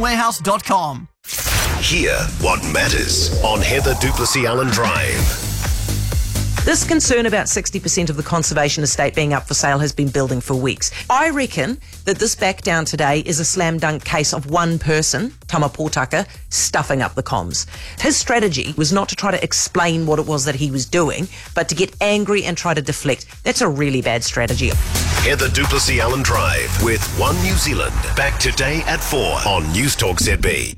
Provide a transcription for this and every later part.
Warehouse.com. Hear what matters on Heather Duplessis Allen Drive. This concern about 60% of the conservation estate being up for sale has been building for weeks. I reckon that this back down today is a slam dunk case of one person, Tama Pōtaka, stuffing up the comms. His strategy was not to try to explain what it was that he was doing, but to get angry and try to deflect. That's a really bad strategy. Heather Duplessis Allen Drive with One New Zealand. Back today at 4 on Newstalk ZB.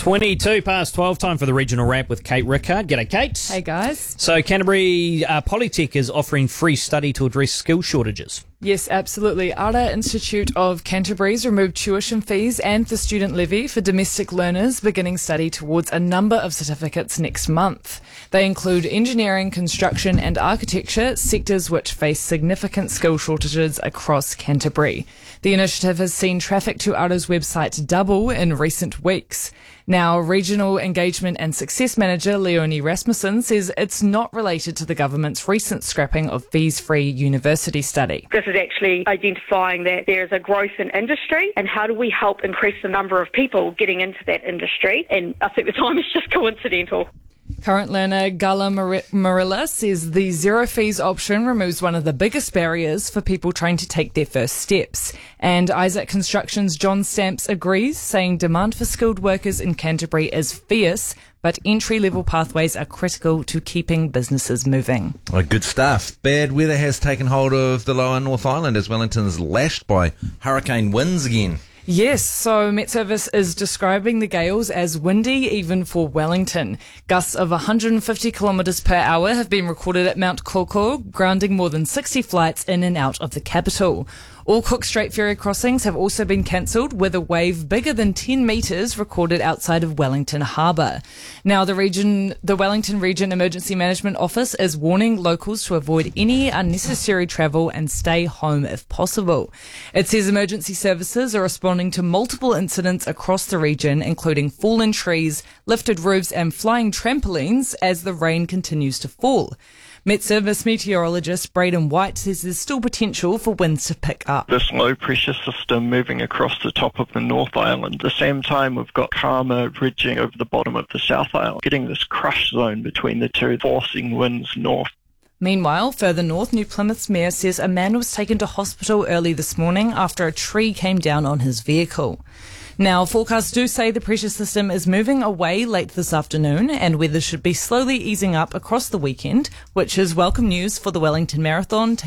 22 past 12, time for the regional wrap with Kate Rickard. G'day, Kate. Hey, guys. So Canterbury Polytech is offering free study to address skill shortages. Yes, absolutely. Ara Institute of Canterbury's removed tuition fees and the student levy for domestic learners beginning study towards a number of certificates next month. They include engineering, construction and architecture, sectors which face significant skill shortages across Canterbury. The initiative has seen traffic to Ara's website double in recent weeks. Now, Regional Engagement and Success Manager Leonie Rasmussen says it's not related to the government's recent scrapping of fees-free university study. This is actually identifying that there is a growth in industry and how do we help increase the number of people getting into that industry. And I think the time is just coincidental. Current learner Gala Marilla says the zero fees option removes one of the biggest barriers for people trying to take their first steps. And Isaac Construction's John Stamps agrees, saying demand for skilled workers in Canterbury is fierce, but entry-level pathways are critical to keeping businesses moving. Oh, good stuff. Bad weather has taken hold of the lower North Island as Wellington's lashed by hurricane winds again. Yes, so Met Service is describing the gales as windy even for Wellington. Gusts of 150 kilometres per hour have been recorded at Mount Koko, grounding more than 60 flights in and out of the capital. All Cook Strait ferry crossings have also been cancelled, with a wave bigger than 10 metres recorded outside of Wellington Harbour. Now, the Wellington Region Emergency Management Office is warning locals to avoid any unnecessary travel and stay home if possible. It says emergency services are responding to multiple incidents across the region, including fallen trees, lifted roofs and flying trampolines as the rain continues to fall. Met Service meteorologist Braden White says there's still potential for winds to pick up. This low pressure system moving across the top of the North Island. At the same time, we've got Karma ridging over the bottom of the South Island, getting this crush zone between the two, forcing winds north. Meanwhile, further north, New Plymouth's mayor says a man was taken to hospital early this morning after a tree came down on his vehicle. Now, forecasts do say the pressure system is moving away late this afternoon and weather should be slowly easing up across the weekend, which is welcome news for the Wellington Marathon.